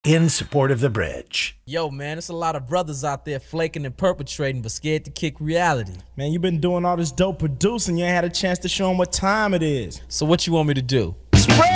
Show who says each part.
Speaker 1: in support of the bridge.
Speaker 2: Yo, man, there's a lot of brothers out there flaking and perpetrating but scared to kick reality.
Speaker 3: Man, you been doing all this dope producing, you ain't had a chance to show them what time it is.
Speaker 2: So what you want me to do?